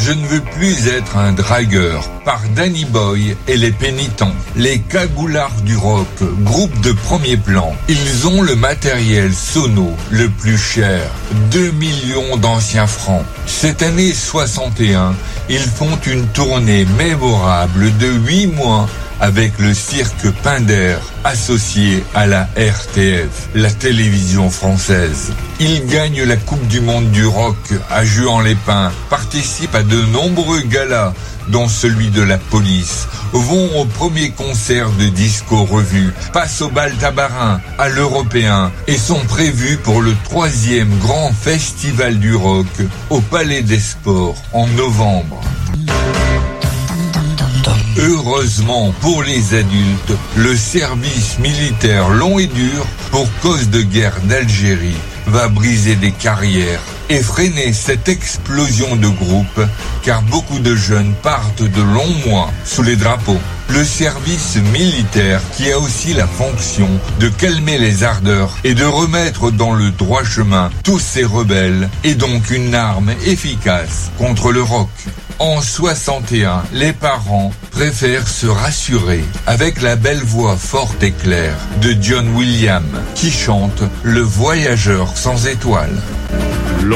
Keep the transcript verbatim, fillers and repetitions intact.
Je ne veux plus être un dragueur, par Danny Boy et les Pénitents. Les Cagoulards du rock, groupe de premier plan. Ils ont le matériel sono le plus cher, deux millions d'anciens francs. Cette année soixante et un, ils font une tournée mémorable de huit mois avec le cirque Pinder, associé à la R T F, la télévision française. Ils gagnent la Coupe du Monde du rock à Juan-les-Pins, participent à de nombreux galas, dont celui de la police, vont au premier concert de Disco Revue, passent au bal Tabarin, à l'Européen, et sont prévus pour le troisième grand festival du rock au Palais des Sports en novembre. Heureusement pour les adultes, le service militaire long et dur, pour cause de guerre d'Algérie, va briser des carrières et freiner cette explosion de groupes, car beaucoup de jeunes partent de longs mois sous les drapeaux. Le service militaire qui a aussi la fonction de calmer les ardeurs et de remettre dans le droit chemin tous ces rebelles est donc une arme efficace contre le rock. En soixante et un, les parents préfèrent se rassurer avec la belle voix forte et claire de John Williams qui chante Le Voyageur sans étoiles.